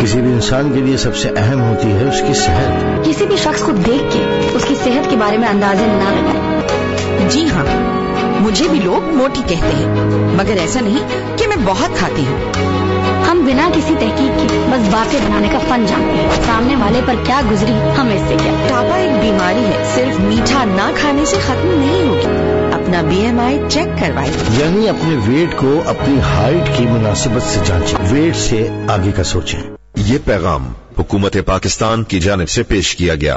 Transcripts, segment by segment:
किसी भी इंसान के लिए सबसे अहम होती है उसकी सेहत। किसी भी शख्स को देख के उसकी सेहत के बारे में अंदाजे ना लगाएं। जी हाँ, मुझे भी लोग मोटी कहते हैं, मगर ऐसा नहीं कि मैं बहुत खाती हूँ। हम बिना किसी तहकीक के बस बातें बनाने का फन जानते हैं। सामने वाले पर क्या गुजरी हमें इससे क्या। मोटापा एक बीमारी है, सिर्फ मीठा ना खाने से खत्म नहीं होगी। अपना BMI चेक करवाइए, यानी अपने वेट को अपनी हाइट की मुनासिबत से जांचें, वेट से आगे का सोचें। ये पैगाम हुकूमत पाकिस्तान की जानिब से पेश किया गया।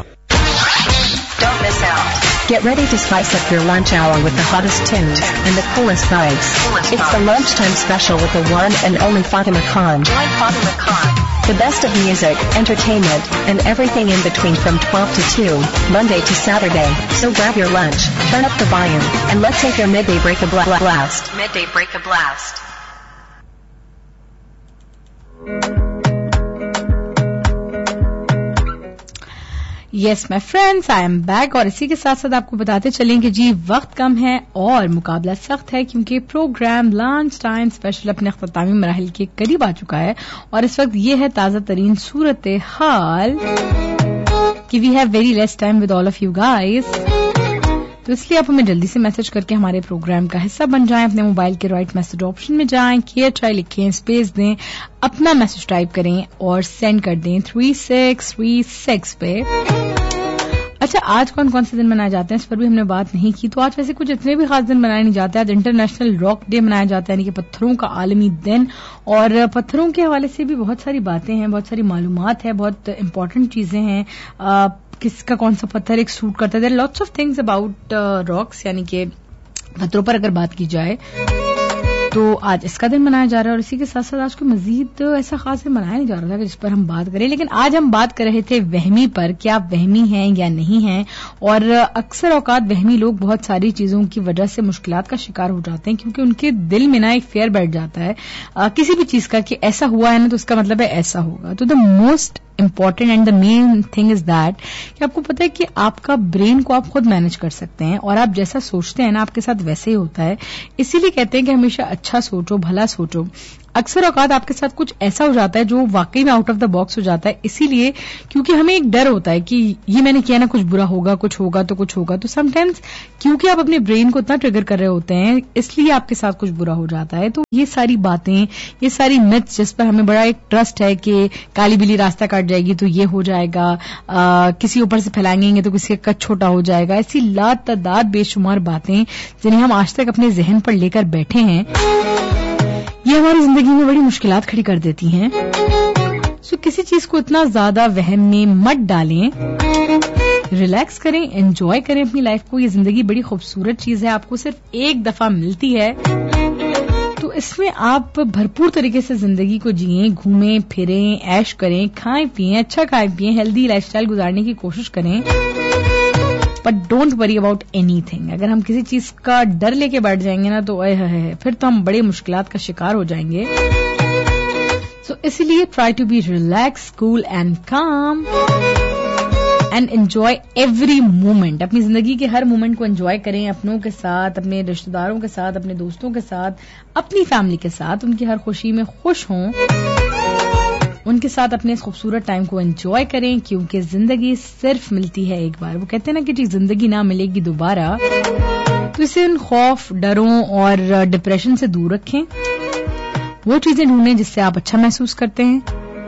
Get ready to spice up your lunch hour with the hottest tunes and the coolest vibes. It's the lunchtime special with the one and only Fatima Khan. Join Fatima Khan. The best of music, entertainment, and everything in between from 12 to 2, Monday to Saturday. So grab your lunch, turn up the volume, and let's take your midday break a blast. Midday break a blast. Yes my friends, I am back. और इसी के साथ साथ आपको बताते चलें कि जी वक्त कम है और मुकाबला सख्त है, क्योंकि प्रोग्राम लंच टाइम स्पेशल अपने अख्तामी मराहिल के करीब आ चुका है। और इस वक्त ये है ताज़ा तरीन सूरत हाल कि we have very less time with all of you guys. तो इसलिए आप हमें जल्दी से मैसेज करके हमारे प्रोग्राम का हिस्सा बन जाएं। अपने मोबाइल के राइट मैसेज ऑप्शन में जाएं, KHI लिखें, स्पेस दें, अपना मैसेज टाइप करें और सेंड कर दें 3636 पे। अच्छा, आज कौन कौन से दिन मनाए जाते हैं इस पर भी हमने बात नहीं की। तो आज वैसे कुछ इतने भी खास दिन मनाए नहीं जाते। आज इंटरनेशनल रॉक डे मनाया जाता है, यानी कि पत्थरों का आलमी दिन। और पत्थरों के हवाले से भी बहुत सारी बातें हैं, बहुत सारी मालूमात है, बहुत इंपॉर्टेंट चीजें हैं। किसका कौन सा पत्थर एक सूट करता है, there lots of things about rocks, यानी कि पत्थरों पर अगर बात की जाए तो आज इसका दिन मनाया जा रहा है। और इसी के साथ साथ आज को मजीद ऐसा खास दिन मनाया नहीं जा रहा था कि जिस पर हम बात करें, लेकिन आज हम बात कर रहे थे वहमी पर, क्या वहमी हैं या नहीं हैं। और अक्सर औकात वहमी लोग बहुत सारी चीजों की वजह से मुश्किलात का शिकार हो जाते हैं, क्योंकि उनके दिल में ना एक फेयर बैठ जाता है किसी भी चीज का कि ऐसा हुआ है ना तो उसका मतलब है ऐसा होगा। तो the most important and the main thing is that कि आपको पता है कि आपका ब्रेन को आप खुद मैनेज कर सकते हैं, और आप जैसा सोचते हैं ना आपके साथ वैसे ही होता है। इसीलिए कहते हैं कि हमेशा अच्छा सोचो, भला सोचो। अक्सर औकात आपके साथ कुछ ऐसा हो जाता है जो वाकई में आउट ऑफ द बॉक्स हो जाता है, इसीलिए क्योंकि हमें एक डर होता है कि ये मैंने किया ना, कुछ बुरा होगा, कुछ होगा तो कुछ होगा। तो समटाइम्स क्योंकि आप अपने ब्रेन को इतना ट्रिगर कर रहे होते हैं, इसलिए आपके साथ कुछ बुरा हो जाता है। तो ये सारी बातें, ये सारी मिथ्स जिस पर हमें बड़ा एक ट्रस्ट है कि काली बिल्ली रास्ता काट जाएगी तो ये हो जाएगा, किसी ऊपर से फैलाएंगे तो किसी का कद छोटा हो जाएगा, ऐसी लातादाद बेशुमार बातें जिन्हें हम आज तक अपने जहन पर लेकर बैठे हैं, ये हमारी जिंदगी में बड़ी मुश्किलात खड़ी कर देती हैं। सो किसी चीज को इतना ज्यादा वहम में मत डालें, रिलैक्स करें, एंजॉय करें अपनी लाइफ को। ये जिंदगी बड़ी खूबसूरत चीज है, आपको सिर्फ एक दफा मिलती है, तो इसमें आप भरपूर तरीके से जिंदगी को जिएं, घूमें फिरें, ऐश करें, खाएं पिएं, अच्छा खाएं पिएं, हेल्दी लाइफस्टाइल गुजारने की कोशिश करें। But don't worry about anything. अगर हम किसी चीज का डर लेके बैठ जाएंगे ना तो फिर तो हम बड़े मुश्किलात का शिकार हो जाएंगे। सो इसीलिए try to be relax, cool and काम एंड एंजॉय एवरी मोमेंट। अपनी जिंदगी के हर मोमेंट को एंजॉय करें, अपनों के साथ, अपने रिश्तेदारों के साथ, अपने दोस्तों के साथ, अपनी फैमिली के साथ, उनकी हर खुशी में खुश हों, उनके साथ अपने इस खूबसूरत टाइम को एंजॉय करें, क्योंकि जिंदगी सिर्फ मिलती है एक बार। वो कहते हैं ना कि जी जिंदगी ना मिलेगी दोबारा। तो इसे उन खौफ, डरों और डिप्रेशन से दूर रखें, वो चीजें ढूंढें जिससे आप अच्छा महसूस करते हैं।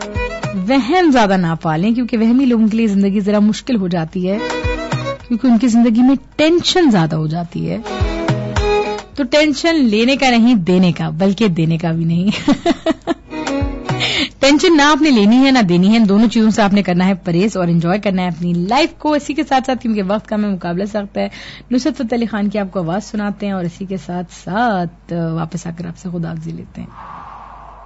वहम ज्यादा ना पालें, क्योंकि वहमी लोगों के लिए जिंदगी जरा मुश्किल हो जाती है, क्योंकि उनकी जिंदगी में टेंशन ज्यादा हो जाती है। तो टेंशन लेने का नहीं, देने का, बल्कि देने का भी नहीं। टेंशन ना आपने लेनी है ना देनी है, इन दोनों चीजों से आपने करना है परहेज और एंजॉय करना है अपनी लाइफ को। इसी के साथ साथ क्योंकि वक्त का में मुकाबला सख्त है, नुसरत फतेह अली खान की आपको आवाज सुनाते हैं और इसी के साथ साथ वापस आकर आपसे खुदाफिज़ी लेते हैं।